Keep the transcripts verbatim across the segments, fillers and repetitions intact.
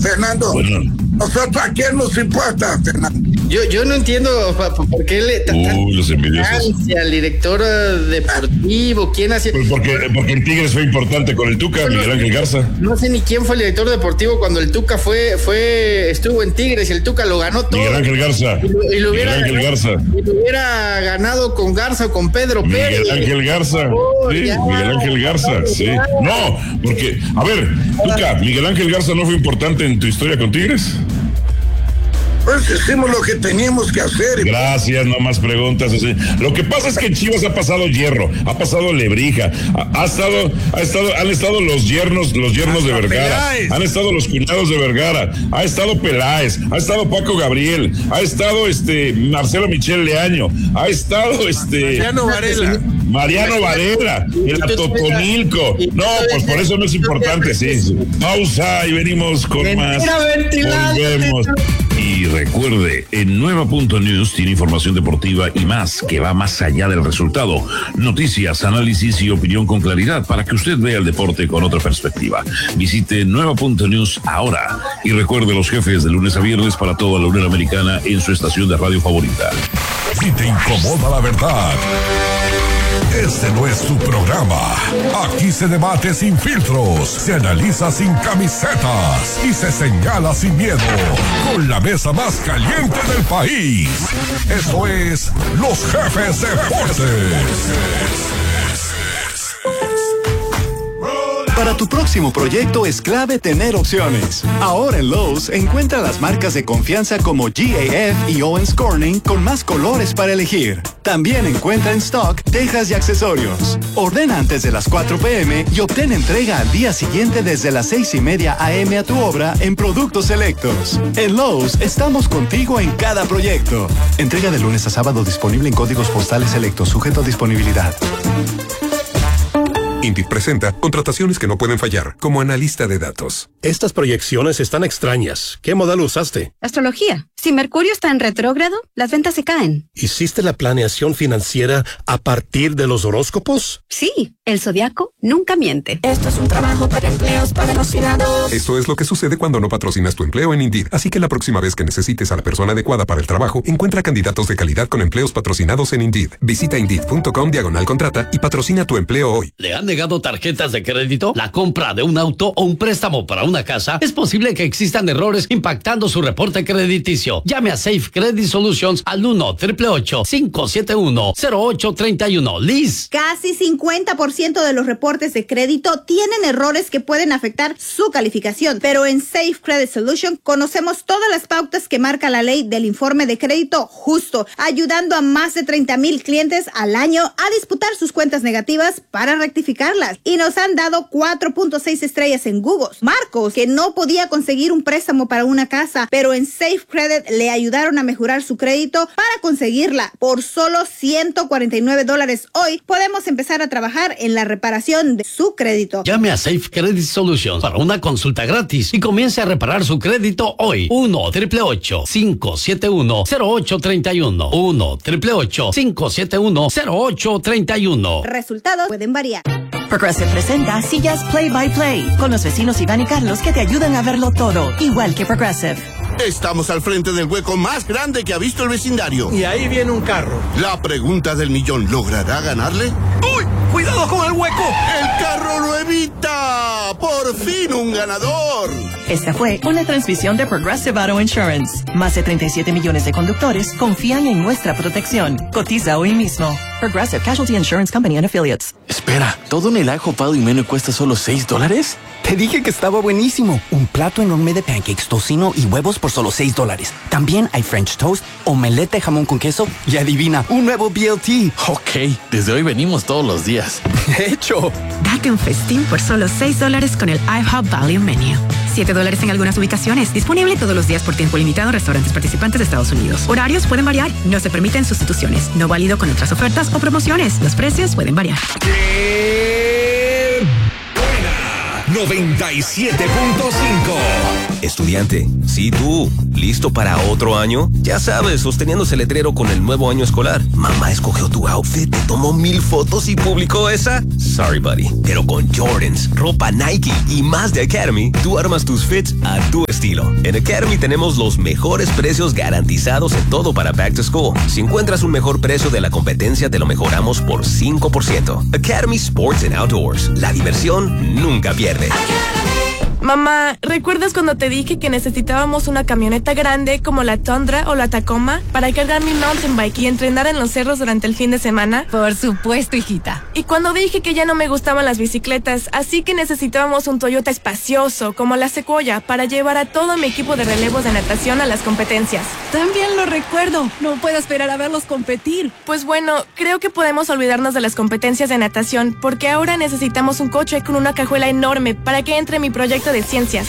Fernando. Bueno. ¿Nosotros a quién nos importa, Fernando? Yo, yo no entiendo por qué le Uy, los envidiosos. al director deportivo. ¿Quién hacía? Pues porque, porque en Tigres fue importante con el Tuca, Miguel Ángel Garza. No sé ni quién fue el director deportivo cuando el Tuca fue, fue, estuvo en Tigres y el Tuca lo ganó todo. Miguel Ángel Garza. Y lo, y lo hubiera, Miguel Ángel Garza. Y lo hubiera ganado con Garza o con Pedro Pérez. Miguel Ángel Garza. Oh, Sí, ya, Miguel Ángel Garza. ya. Sí. No, porque, a ver, Tuca, Miguel Ángel Garza no fue importante en tu historia con Tigres. Pues hicimos lo que teníamos que hacer. Gracias, no más preguntas. Así. Lo que pasa es que en Chivas ha pasado Hierro, ha pasado Lebrija, ha, ha estado, ha estado, han estado los yernos, los yernos Hasta de Vergara, Peláez. Han estado los cuñados de Vergara, ha estado Peláez, ha estado Paco Gabriel, ha estado este Marcelo Michel Leaño, ha estado este Mariano Varela. Mariano Varela, el Atotonilco. No, pues por eso no es importante, sí. Pausa y venimos con más. Volvemos. Y recuerde, en Nueva Punto News tiene información deportiva y más que va más allá del resultado. Noticias, análisis y opinión con claridad para que usted vea el deporte con otra perspectiva. Visite Nueva Punto News ahora y recuerde los jefes de lunes a viernes para toda la Unión Americana en su estación de radio favorita. Si te incomoda la verdad, este no es tu programa. Aquí se debate sin filtros, se analiza sin camisetas y se señala sin miedo. Con la mesa más caliente del país. Esto es Los Jefes Deportes. Para tu próximo proyecto es clave tener opciones. Ahora en Lowe's encuentra las marcas de confianza como G A F y Owens Corning con más colores para elegir. También encuentra en stock tejas y accesorios. Ordena antes de las cuatro p m y obtén entrega al día siguiente desde las seis y media a m a tu obra en productos selectos. En Lowe's estamos contigo en cada proyecto. Entrega de lunes a sábado disponible en códigos postales selectos, sujeto a disponibilidad. Indeed presenta contrataciones que no pueden fallar, como analista de datos. Estas proyecciones están extrañas. ¿Qué modelo usaste? Astrología. Si Mercurio está en retrógrado, las ventas se caen. ¿Hiciste la planeación financiera a partir de los horóscopos? Sí, el zodiaco nunca miente. Esto es un trabajo para empleos patrocinados. Esto es lo que sucede cuando no patrocinas tu empleo en Indeed. Así que la próxima vez que necesites a la persona adecuada para el trabajo, encuentra candidatos de calidad con empleos patrocinados en Indeed. Visita Indeed.com diagonal contrata y patrocina tu empleo hoy. ¿Le han negado tarjetas de crédito? ¿La compra de un auto o un préstamo para una casa? Es posible que existan errores impactando su reporte crediticio. Llame a Safe Credit Solutions al uno, ocho ocho ocho, cinco siete uno, cero ocho tres uno. Liz. Casi cincuenta por ciento de los reportes de crédito tienen errores que pueden afectar su calificación, pero en Safe Credit Solutions conocemos todas las pautas que marca la ley del informe de crédito justo, ayudando a más de treinta mil clientes al año a disputar sus cuentas negativas para rectificarlas. Y nos han dado cuatro punto seis estrellas en Google. Marcos, que no podía conseguir un préstamo para una casa, pero en Safe Credit le ayudaron a mejorar su crédito para conseguirla. Por solo ciento cuarenta y nueve dólares hoy, podemos empezar a trabajar en la reparación de su crédito. Llame a Safe Credit Solutions para una consulta gratis y comience a reparar su crédito hoy. uno, ocho ocho ocho, cinco siete uno, cero ocho tres uno. uno, ocho ocho ocho, cinco siete uno, cero ocho tres uno. Resultados pueden variar. Progressive presenta Sillas Play by Play con los vecinos Iván y Carlos que te ayudan a verlo todo, igual que Progressive. Estamos al frente del hueco más grande que ha visto el vecindario. Y ahí viene un carro. La pregunta del millón, ¿logrará ganarle? ¡Uy! ¡Cuidado con el hueco! ¡El carro lo evita! ¡Por fin un ganador! Esta fue una transmisión de Progressive Auto Insurance. Más de treinta y siete millones de conductores confían en nuestra protección. Cotiza hoy mismo. Progressive Casualty Insurance Company and Affiliates. Espera, ¿todo en el IHOP y menú cuesta solo seis dólares? Te dije que estaba buenísimo. Un plato enorme de pancakes, tocino y huevos por solo seis dólares. También hay French toast, omelette de jamón con queso y adivina, un nuevo B L T. Ok, desde hoy venimos todos los días. ¡Hecho! Date un festín por solo seis dólares con el IHOP Value Menu. siete dólares en algunas ubicaciones. Disponible todos los días por tiempo limitado en restaurantes participantes de Estados Unidos. Horarios pueden variar. No se permiten sustituciones. No válido con otras ofertas o promociones. Los precios pueden variar. ¡Qué buena! noventa y siete punto cinco. Estudiante, sí tú, ¿listo para otro año? Ya sabes, sosteniendo ese letrero con el nuevo año escolar. Mamá escogió tu outfit, te tomó mil fotos y publicó esa. Sorry, buddy, pero con Jordans, ropa Nike y más de Academy, tú armas tus fits a tu estilo. En Academy tenemos los mejores precios garantizados en todo para Back to School. Si encuentras un mejor precio de la competencia, te lo mejoramos por cinco por ciento. Academy Sports and Outdoors. La diversión nunca pierde. Mamá, ¿recuerdas cuando te dije que necesitábamos una camioneta grande como la Tundra o la Tacoma para cargar mi mountain bike y entrenar en los cerros durante el fin de semana? Por supuesto, hijita. Y cuando dije que ya no me gustaban las bicicletas, así que necesitábamos un Toyota espacioso como la Sequoia para llevar a todo mi equipo de relevos de natación a las competencias. También lo recuerdo. No puedo esperar a verlos competir. Pues bueno, creo que podemos olvidarnos de las competencias de natación porque ahora necesitamos un coche con una cajuela enorme para que entre mi proyecto de ciencias.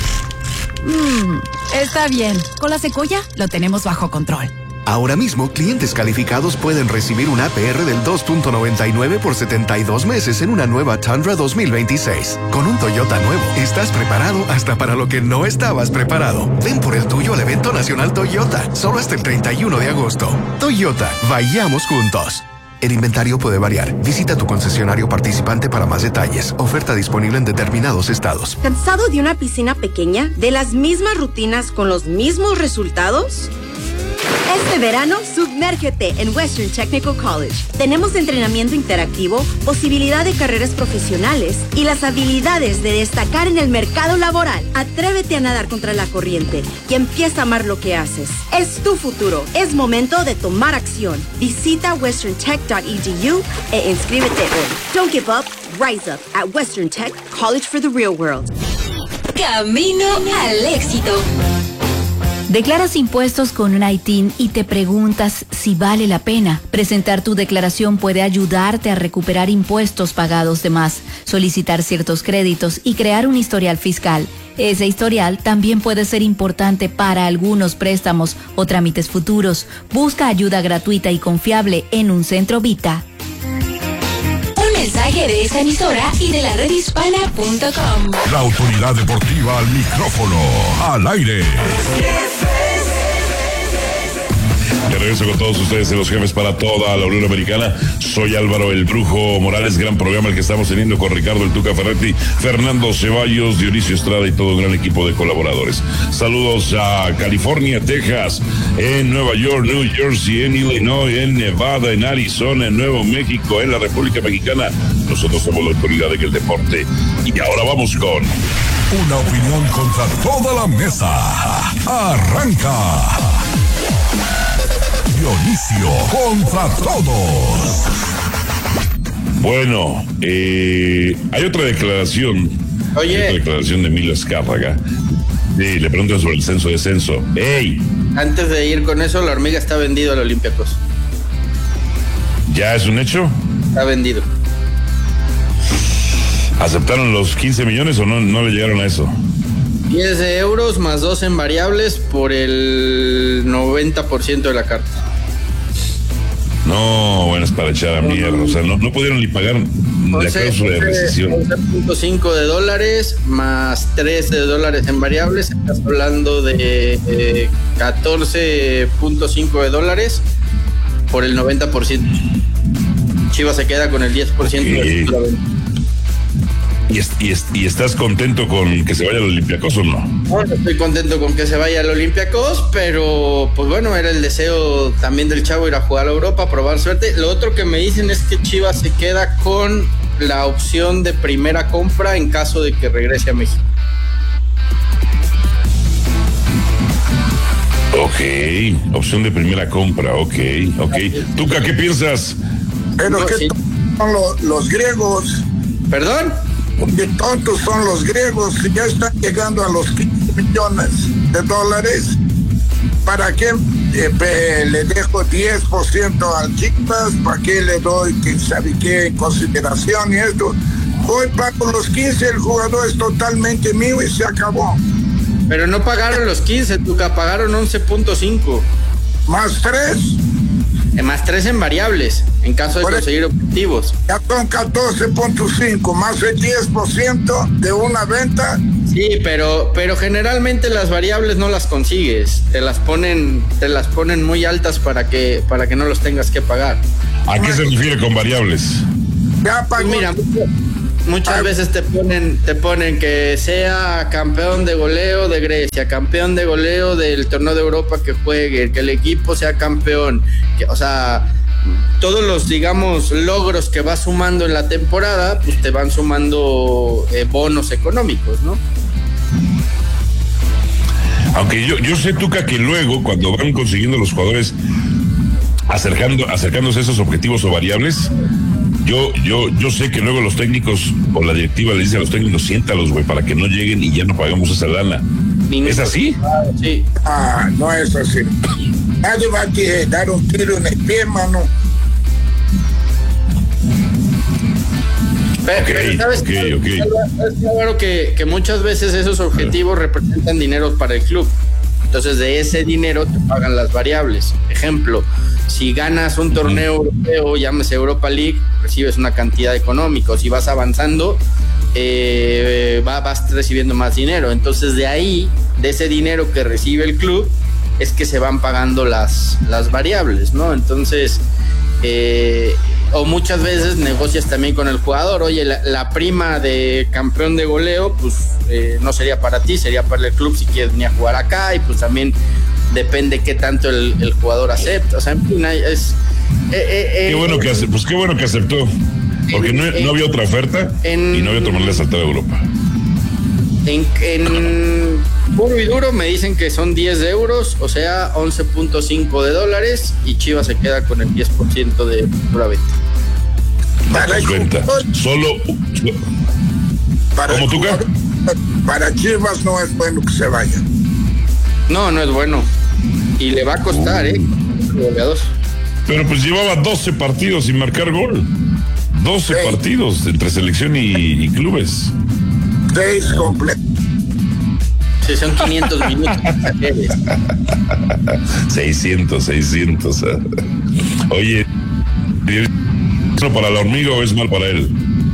Mm, está bien. Con la Sequoia lo tenemos bajo control. Ahora mismo, clientes calificados pueden recibir un A P R del dos punto noventa y nueve por setenta y dos meses en una nueva Tundra dos mil veintiséis. Con un Toyota nuevo, estás preparado hasta para lo que no estabas preparado. Ven por el tuyo al evento nacional Toyota, solo hasta el treinta y uno de agosto. Toyota, vayamos juntos. El inventario puede variar. Visita tu concesionario participante para más detalles. Oferta disponible en determinados estados. ¿Cansado de una piscina pequeña? ¿De las mismas rutinas con los mismos resultados? Este verano, sumérgete en Western Technical College. Tenemos entrenamiento interactivo, posibilidad de carreras profesionales y las habilidades de destacar en el mercado laboral. Atrévete a nadar contra la corriente y empieza a amar lo que haces. Es tu futuro. Es momento de tomar acción. Visita western tech punto e d u e inscríbete hoy. Don't give up, rise up at Western Tech College for the Real World. Camino al éxito. Declaras impuestos con un I T I N y te preguntas si vale la pena. Presentar tu declaración puede ayudarte a recuperar impuestos pagados de más, solicitar ciertos créditos y crear un historial fiscal. Ese historial también puede ser importante para algunos préstamos o trámites futuros. Busca ayuda gratuita y confiable en un centro Vita. Un mensaje de esta emisora y de la red hispana punto com. La autoridad deportiva al micrófono, al aire. De regreso con todos ustedes en Los Jefes para toda la Unión Americana. Soy Álvaro el Brujo Morales. Gran programa el que estamos teniendo con Ricardo el Tuca Ferretti, Fernando Ceballos, Dionisio Estrada y todo un gran equipo de colaboradores. Saludos a California, Texas, en Nueva York, New Jersey, en Illinois, en Nevada, en Arizona, en Nuevo México, en la República Mexicana. Nosotros somos la autoridad en el deporte. Y ahora vamos con... Una opinión contra toda la mesa. Arranca. Dionisio contra todos. Bueno, eh, hay otra declaración. Oye. Hay otra declaración de Emilio Azcárraga. Sí, le preguntan sobre el censo de censo. ¡Ey! Antes de ir con eso, la hormiga está vendido al Olympiacos. ¿Ya es un hecho? Está vendido. ¿Aceptaron los quince millones o no, no le llegaron a eso? diez de euros más dos en variables por el noventa por ciento de la carta. No, bueno, es para echar a mierda. O sea, no, no pudieron ni pagar la cláusula de rescisión. once punto cinco de dólares más tres de dólares en variables. Estás hablando de eh, catorce punto cinco de dólares por el noventa por ciento. Chivas se queda con el diez por ciento okay. de la venta. ¿Y, es, y, es, ¿Y estás contento con que se vaya al Olympiacos o no? No, no estoy contento con que se vaya al Olympiacos, pero pues bueno, era el deseo también del chavo ir a jugar a Europa, probar suerte. Lo otro que me dicen es que Chivas se queda con la opción de primera compra en caso de que regrese a México. Ok, opción de primera compra, ok, ok. Tuca, ¿qué piensas? Pero que sí. Son los, los griegos. ¿Perdón? Qué tontos son los griegos que ya están llegando a los quince millones de dólares. ¿Para qué eh, le dejo diez por ciento al Chivas? ¿Para qué le doy que sabe qué en consideración y esto? Hoy pago los quince, el jugador es totalmente mío y se acabó. Pero no pagaron los quince, Tuca, pagaron once punto cinco. ¿Más tres? Eh, más tres en variables, en caso de Por conseguir objetivos. Ya son catorce punto cinco, más el diez por ciento de una venta, Sí, pero, pero generalmente las variables no las consigues, te las ponen, te las ponen muy altas para que, para que no los tengas que pagar. ¿A qué se refiere con variables? Ya pagó. Mira, muchas veces te ponen, te ponen que sea campeón de goleo de Grecia, campeón de goleo del torneo de Europa que juegue, que el equipo sea campeón, que, o sea, todos los, digamos, logros que vas sumando en la temporada, pues te van sumando eh, bonos económicos, ¿no? Aunque yo, yo sé, Tuca, que luego, cuando van consiguiendo los jugadores acercando, acercándose a esos objetivos o variables, yo, yo, yo sé que luego los técnicos o la directiva le dice a los técnicos, siéntalos, güey, para que no lleguen y ya no pagamos esa lana. ¿Es así? Sí. Ah, no es así. Nadie va a dar un tiro en el pie, mano. Pero, okay, pero sabes okay, que, okay. es claro que, que muchas veces esos objetivos representan dinero para el club. Entonces de ese dinero te pagan las variables. Ejemplo, si ganas un torneo europeo, llámese Europa League, recibes una cantidad económica. Si vas avanzando, eh, va, vas recibiendo más dinero. Entonces de ahí, de ese dinero que recibe el club, es que se van pagando las, las variables, ¿no? Entonces, eh, o muchas veces negocias también con el jugador. Oye, la, la prima de campeón de goleo, pues eh, no sería para ti, sería para el club si quieres venir a jugar acá, y pues también depende qué tanto el, el jugador acepta. O sea, en fin, es... Eh, eh, qué bueno que pues qué bueno que aceptó, porque en, no, no había otra oferta en, y no había otra manera de saltar a Europa. En, en puro y duro me dicen que son diez euros, o sea, once punto cinco de dólares, y Chivas se queda con el diez por ciento de pura venta. Para venta. Solo. Para, ¿Cómo tú, qué? Para Chivas no es bueno que se vaya. No, no es bueno. Y le va a costar, ¿eh? Pero pues llevaba doce partidos sin marcar gol. doce sí. partidos entre selección y, y clubes. Seis completos. Sí, son quinientos minutos. seiscientos, seiscientos. Oye, ¿es para la hormiga o es mal para él?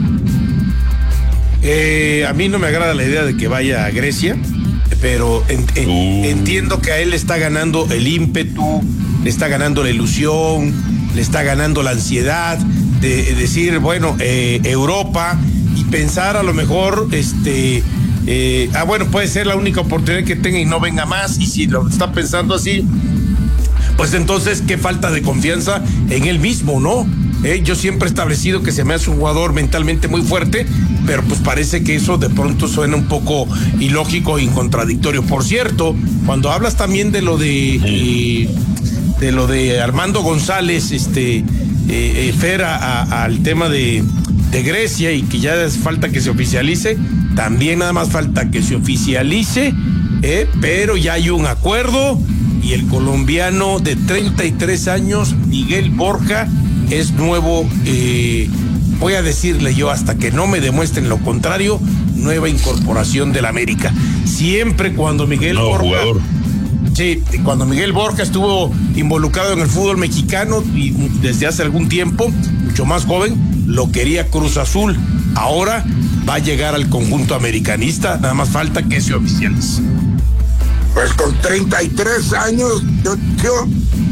Eh, a mí no me agrada la idea de que vaya a Grecia, pero en, en, uh. entiendo que a él le está ganando el ímpetu, le está ganando la ilusión, le está ganando la ansiedad de, de decir, bueno, eh, Europa, y pensar a lo mejor, este, eh, ah, bueno, puede ser la única oportunidad que tenga y no venga más, y si lo está pensando así, pues entonces qué falta de confianza en él mismo, ¿no? Eh, yo siempre he establecido que se me hace un jugador mentalmente muy fuerte, pero pues parece que eso de pronto suena un poco ilógico e contradictorio. Por cierto, cuando hablas también de lo de eh, de lo de Armando González, este eh, eh, Fer, a, a, al tema de, de Grecia, y que ya es falta que se oficialice, también nada más falta que se oficialice, eh, pero ya hay un acuerdo, y el colombiano de treinta y tres años, Miguel Borja, es nuevo, eh, voy a decirle yo hasta que no me demuestren lo contrario, nueva incorporación del América. Siempre cuando Miguel no, Borja, jugador. sí, cuando Miguel Borja estuvo involucrado en el fútbol mexicano, y desde hace algún tiempo, mucho más joven, lo quería Cruz Azul. Ahora va a llegar al conjunto americanista, nada más falta que se oficialice. Pues con treinta y tres años, yo, yo...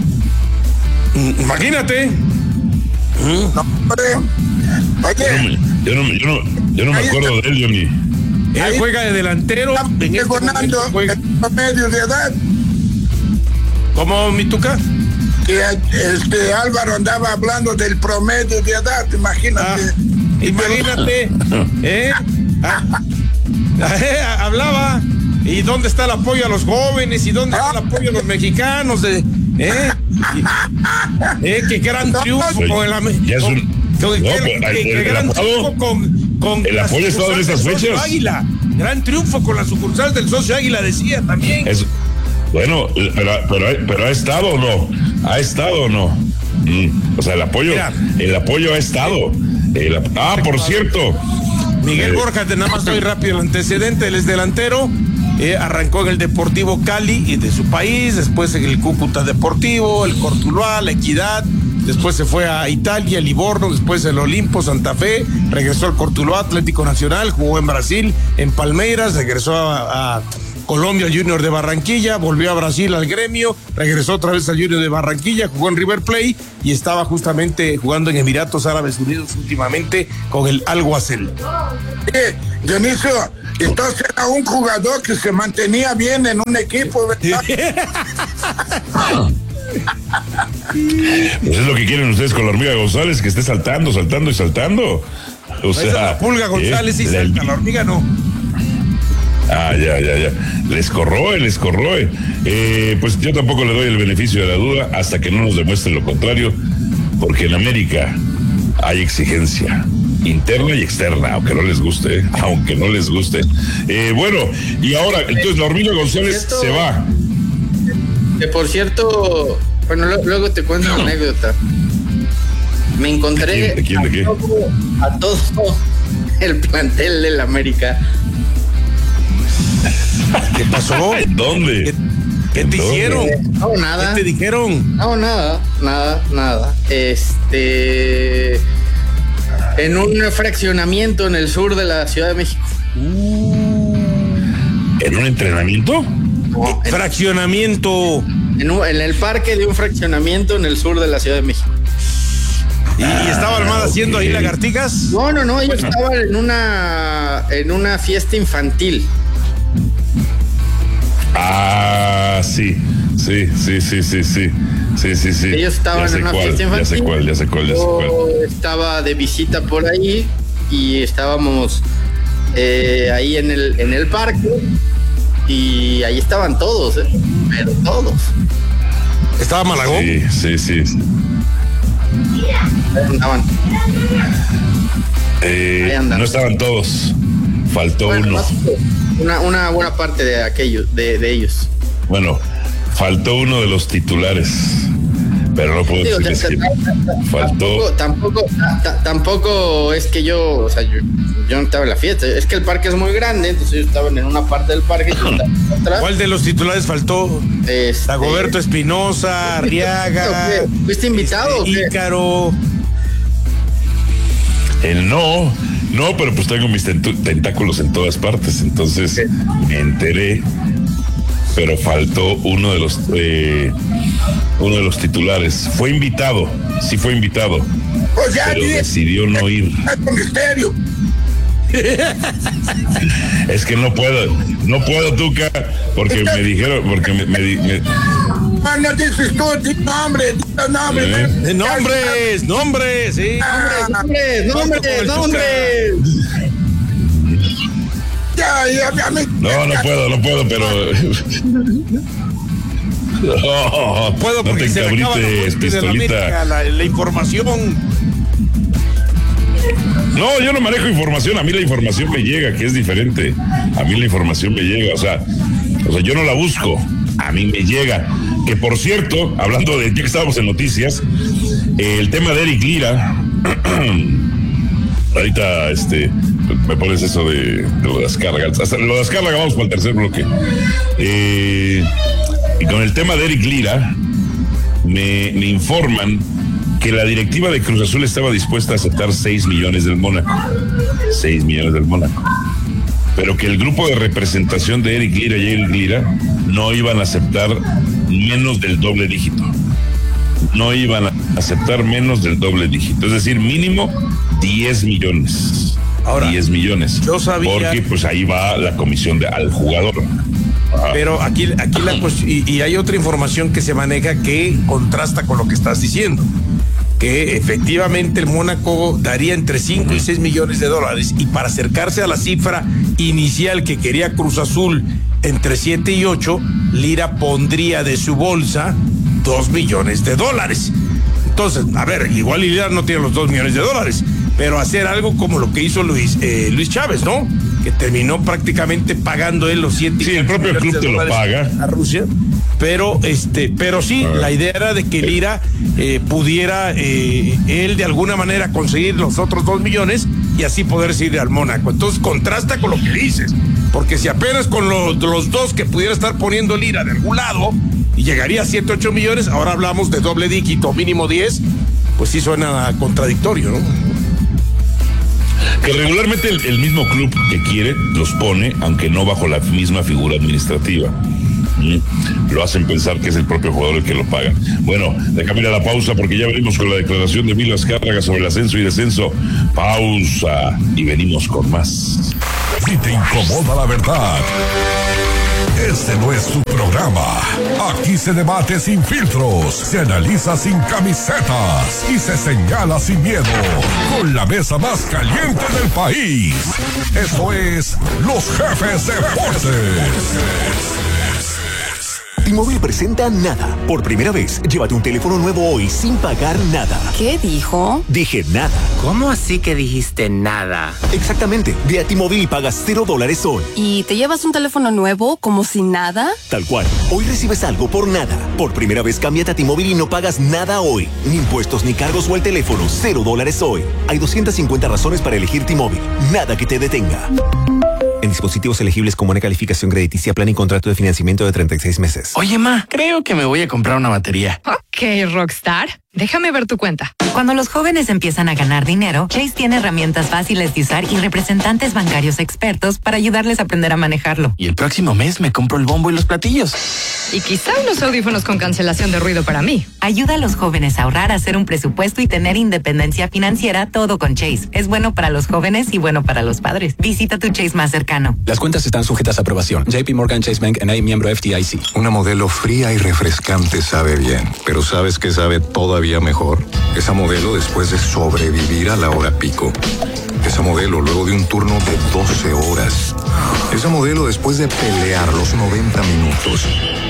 imagínate. No, hombre. Oye, yo no, yo no, yo no me acuerdo de él, Johnny. Él juega de delantero. En este momento juega el promedio de edad. ¿Cómo, mi Tuca? Que este Álvaro andaba hablando del promedio de edad, imagínate. Ah, imagínate, ¿eh? Ah, eh, hablaba. ¿Y dónde está el apoyo a los jóvenes? ¿Y dónde está el apoyo a los mexicanos? De, ¿eh? ¿Eh? ¡Qué gran triunfo con el ya es un, con, no, qué, el, qué, el, qué el gran apoyo, triunfo con, con el apoyo estado en estas fechas. Águila. Gran triunfo con la sucursal del Socio Águila, decía también. Es, bueno, pero, pero, pero ha estado o no, ha estado o no. Mm, o sea, el apoyo, Mira, el apoyo ha estado. El, ah, por cierto. Miguel eh, Borja, nada más doy rápido el antecedente, él es delantero. Eh, arrancó en el Deportivo Cali y de su país, después en el Cúcuta Deportivo, el Cortuluá, la Equidad, después se fue a Italia, Livorno, después el Olimpo, Santa Fe, regresó al Cortuluá, Atlético Nacional, jugó en Brasil, en Palmeiras, regresó a, a Colombia, al Junior de Barranquilla, volvió a Brasil al Gremio, regresó otra vez al Junior de Barranquilla, jugó en River Plate y estaba justamente jugando en Emiratos Árabes Unidos últimamente con el Al Wasl. Eh, Dionisio, entonces era un jugador que se mantenía bien en un equipo, ¿verdad? Pues es lo que quieren ustedes con la hormiga González, que esté saltando, saltando y saltando. O sea, la pulga González eh, y salta, la, la hormiga no. Ah, ya, ya, ya. Les corroe, les corroe. Eh, pues yo tampoco le doy el beneficio de la duda hasta que no nos demuestren lo contrario, porque en América hay exigencia interna y externa, aunque no les guste, ¿eh? aunque no les guste. Eh, bueno, y ahora, entonces la hormiga González cierto, se va. Que por cierto, bueno, lo, luego te cuento una anécdota. Me encontré ¿De quién, de quién, de a, todo, a todo el plantel del América. ¿Qué pasó? ¿Dónde? ¿Qué, qué te hicieron? No, nada. ¿Qué te dijeron? No, nada, nada, nada. Este... En un fraccionamiento en el sur de la Ciudad de México. Uh, ¿En un entrenamiento? No, en, fraccionamiento. En, un, en el parque de un fraccionamiento en el sur de la Ciudad de México. ¿Y, ah, y estaba Armada okay. haciendo ahí lagartijas? No, no, no, ellos bueno. estaban en una en una fiesta infantil. Ah, sí, sí, sí, sí, sí, sí, sí, sí, sí. Ellos estaban en una cuál, fiesta infantil. Ya sé cuál, ya sé cuál, ya sé cuál. Yo estaba de visita por ahí y estábamos eh, ahí en el en el parque y ahí estaban todos, ¿eh? Pero todos. ¿Estaba Malagón? Sí, sí, sí. sí. Ahí andaban. Eh, Ahí andaban. No estaban todos. Faltó bueno, uno. Una, una buena parte de aquellos, de, de ellos. Bueno, faltó uno de los titulares. Pero no puedo Digo, decir ya, que faltó. Tampoco, tampoco, tampoco es que yo, o sea, yo, yo no estaba en la fiesta. Es que el parque es muy grande, entonces ellos estaban en una parte del parque. Y yo estaba en otra. ¿Cuál de los titulares faltó? Este... Dagoberto Espinosa, Arriaga. ¿Fuiste invitado? Este, Ícaro. El no, no, pero pues tengo mis tentáculos en todas partes, entonces me enteré, pero faltó uno de los eh, uno de los titulares. Fue invitado, sí fue invitado, o sea, pero decidió no ir. Misterio. Es que no puedo, no puedo, Tuca, porque me dijeron, porque me, me, me Ah, no dices tú, di nombre, di nombre. ¿Eh? Nombres, nombres, sí. Ah, nombres, nombres, nombres, nombres. Ya, ya, ya me... No, no puedo, no puedo, pero... No, puedo porque no te se encabrites, pistolita. La, la, la información. No, yo no manejo información, a mí la información me llega, que es diferente. A mí la información me llega, o sea, o sea, yo no la busco, a mí me llega. Que por cierto, hablando de, ya que estábamos en noticias, eh, el tema de Eric Lira, ahorita este me pones eso de, de lo de Azcárraga, hasta lo de Azcárraga vamos para el tercer bloque. Eh, y con el tema de Eric Lira, me, me informan que la directiva de Cruz Azul estaba dispuesta a aceptar seis millones del Mónaco. seis millones del Mónaco. Pero que el grupo de representación de Eric Lira y Eric Lira no iban a aceptar menos del doble dígito. No iban a aceptar menos del doble dígito. Es decir, mínimo diez millones. Ahora, diez millones. Yo sabía. Porque pues ahí va la comisión de, al jugador. Ah. Pero aquí, aquí la y, y hay otra información que se maneja que contrasta con lo que estás diciendo. Que efectivamente el Mónaco daría entre cinco y seis millones de dólares y para acercarse a la cifra inicial que quería Cruz Azul entre siete y ocho, Lira pondría de su bolsa dos millones de dólares. Entonces, a ver, igual Lira no tiene los dos millones de dólares, pero hacer algo como lo que hizo Luis, eh, Luis Chávez, ¿no? Que terminó prácticamente pagando él los siete. Sí, el propio club te lo paga. A Rusia. Pero este, pero sí, la idea era de que Lira eh, pudiera eh, él de alguna manera conseguir los otros dos millones y así poder seguir al Mónaco. Entonces contrasta con lo que dices, porque si apenas con los, los dos que pudiera estar poniendo Lira de algún lado y llegaría a siete, ocho millones, ahora hablamos de doble dígito, mínimo diez, pues sí suena contradictorio, ¿no? Que regularmente el, el mismo club que quiere los pone, aunque no bajo la misma figura administrativa. ¿Mm? Lo hacen pensar que es el propio jugador el que lo paga. Bueno, déjame ir a la pausa porque ya venimos con la declaración de Milo Azcárraga sobre el ascenso y descenso. Pausa y venimos con más. Si te incomoda la verdad, este no es tu programa. Aquí se debate sin filtros, se analiza sin camisetas y se señala sin miedo. Con la mesa más caliente del país. Esto es Los Jefes Deportes. T-Mobile presenta Nada. Por primera vez, llévate un teléfono nuevo hoy sin pagar nada. ¿Qué dijo? Dije nada. ¿Cómo así que dijiste nada? Exactamente. Ve a T-Mobile y pagas cero dólares hoy. ¿Y te llevas un teléfono nuevo como si nada? Tal cual. Hoy recibes algo por nada. Por primera vez, cámbiate a T-Mobile y no pagas nada hoy. Ni impuestos, ni cargos o el teléfono. Cero dólares hoy. Hay doscientas cincuenta razones para elegir T-Mobile. Nada que te detenga. En dispositivos elegibles con buena calificación crediticia, plan y contrato de financiamiento de treinta y seis meses. Oye, ma, creo que me voy a comprar una batería. Ok, Rockstar. Déjame ver tu cuenta. Cuando los jóvenes empiezan a ganar dinero, Chase tiene herramientas fáciles de usar y representantes bancarios expertos para ayudarles a aprender a manejarlo. Y el próximo mes me compro el bombo y los platillos. Y quizá unos audífonos con cancelación de ruido para mí. Ayuda a los jóvenes a ahorrar, a hacer un presupuesto y tener independencia financiera, todo con Chase. Es bueno para los jóvenes y bueno para los padres. Visita tu Chase más cercano. Las cuentas están sujetas a aprobación. J P Morgan Chase Bank N A, miembro F D I C. Una modelo fría y refrescante sabe bien, pero ¿sabes qué sabe todavía mejor? Esa modelo después de sobrevivir a la hora pico. Esa modelo luego de un turno de doce horas. Esa modelo después de pelear los noventa minutos.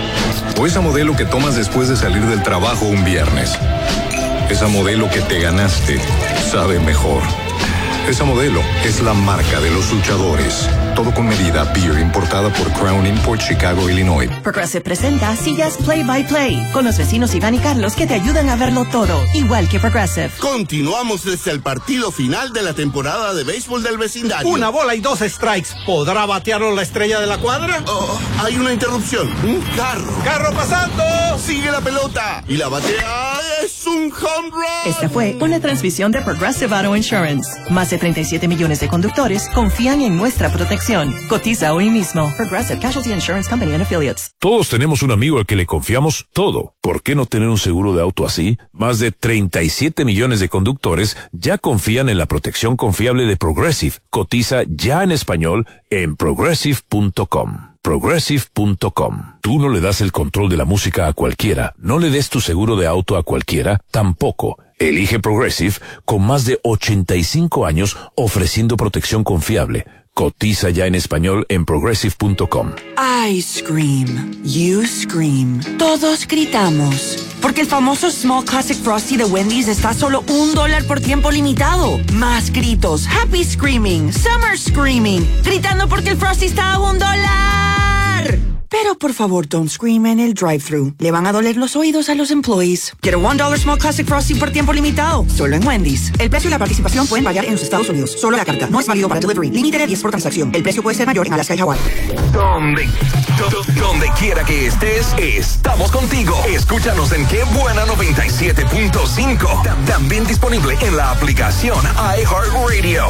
O esa modelo que tomas después de salir del trabajo un viernes. Esa modelo que te ganaste sabe mejor. Esa modelo es la marca de los luchadores. Todo con medida. Beer importada por Crown Import, Chicago, Illinois. Progressive presenta sillas Play by Play con los vecinos Iván y Carlos que te ayudan a verlo todo, igual que Progressive. Continuamos desde el partido final de la temporada de béisbol del vecindario. Una bola y dos strikes. ¿Podrá batearlo la estrella de la cuadra? Oh, hay una interrupción. Un carro. ¡Carro pasando! Sigue la pelota. Y la batea es un home run. Esta fue una transmisión de Progressive Auto Insurance. Más de treinta y siete millones de conductores confían en nuestra protección. Cotiza hoy mismo. Progressive Casualty Insurance Company and Affiliates. Todos tenemos un amigo al que le confiamos todo. ¿Por qué no tener un seguro de auto así? Más de treinta y siete millones de conductores ya confían en la protección confiable de Progressive. Cotiza ya en español en progressive punto com. progressive punto com. Tú no le das el control de la música a cualquiera. No le des tu seguro de auto a cualquiera, tampoco. Elige Progressive con más de ochenta y cinco años ofreciendo protección confiable. Cotiza ya en español en progressive punto com. I scream, you scream, todos gritamos. Porque el famoso Small Classic Frosty de Wendy's está a solo un dólar por tiempo limitado. Más gritos, happy screaming, summer screaming, gritando porque el Frosty está a un dólar. Pero por favor, don't scream en el drive-thru. Le van a doler los oídos a los employees. Quiero one dollar Small Classic Frosty por tiempo limitado. Solo en Wendy's. El precio y la participación pueden variar en los Estados Unidos. Solo la carta. No es válido para delivery. Límite de diez por transacción. El precio puede ser mayor en Alaska y Hawái. Donde, do, donde quiera que estés, estamos contigo. Escúchanos en Qué Buena noventa y siete punto cinco. También disponible en la aplicación iHeartRadio.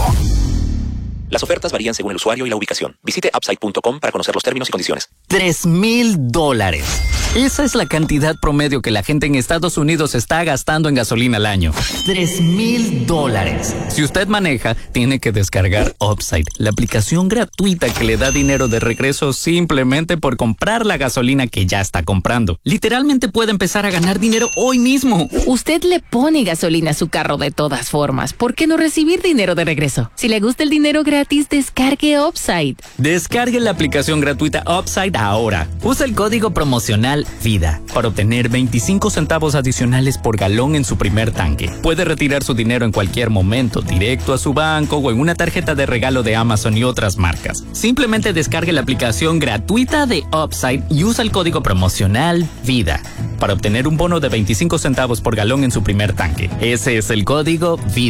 Las ofertas varían según el usuario y la ubicación. Visite upside punto com para conocer los términos y condiciones. Tres mil dólares. Esa es la cantidad promedio que la gente en Estados Unidos está gastando en gasolina al año. Tres mil dólares. Si usted maneja, tiene que descargar Upside, la aplicación gratuita que le da dinero de regreso simplemente por comprar la gasolina que ya está comprando. Literalmente puede empezar a ganar dinero hoy mismo. Usted le pone gasolina a su carro de todas formas. ¿Por qué no recibir dinero de regreso? Si le gusta el dinero gratis, descargue Upside. Descargue la aplicación gratuita Upside ahora. Usa el código promocional VIDA para obtener veinticinco centavos adicionales por galón en su primer tanque. Puede retirar su dinero en cualquier momento, directo a su banco o en una tarjeta de regalo de Amazon y otras marcas. Simplemente descargue la aplicación gratuita de Upside y usa el código promocional VIDA para obtener un bono de veinticinco centavos por galón en su primer tanque. Ese es el código VIDA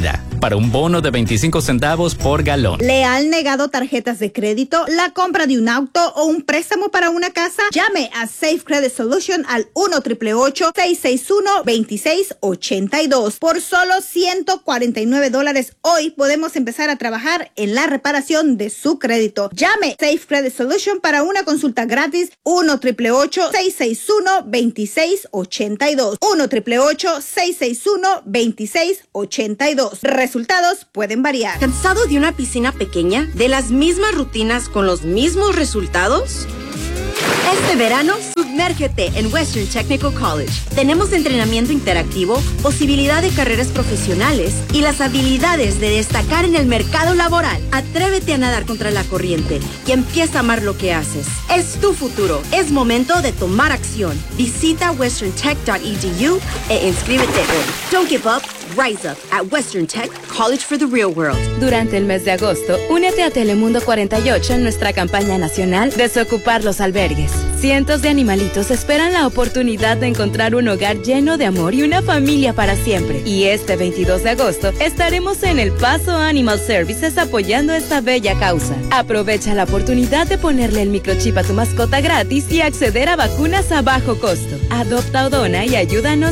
para un bono de veinticinco centavos por galón. ¿Le han negado tarjetas de crédito, la compra de un auto o un préstamo para una casa? Llame a Safe Credit Solution al uno ocho ocho ocho, seis seis uno, dos seis ocho dos. Por solo ciento cuarenta y nueve dólares hoy podemos empezar a trabajar en la reparación de su crédito. Llame Safe Credit Solution para una consulta gratis uno ocho ocho ocho, seis seis uno, dos seis ocho dos. uno ocho ocho ocho, seis seis uno, dos seis ocho dos. Resultados pueden variar. ¿Cansado de una piscina pequeña? ¿De las mismas rutinas con los mismos resultados? Este verano, sumérgete en Western Technical College. Tenemos entrenamiento interactivo, posibilidad de carreras profesionales y las habilidades de destacar en el mercado laboral. Atrévete a nadar contra la corriente y empieza a amar lo que haces. Es tu futuro. Es momento de tomar acción. Visita western tech dot e d u e inscríbete hoy. Don't give up. Rise up at Western Tech College for the Real World. Durante el mes de agosto, únete a Telemundo cuarenta y ocho en nuestra campaña nacional Desocupar los albergues. Cientos de animalitos esperan la oportunidad de encontrar un hogar lleno de amor y una familia para siempre. Y este veintidós de agosto estaremos en El Paso Animal Services apoyando esta bella causa. Aprovecha la oportunidad de ponerle el microchip a tu mascota gratis y acceder a vacunas a bajo costo. Adopta o dona y ayúdanos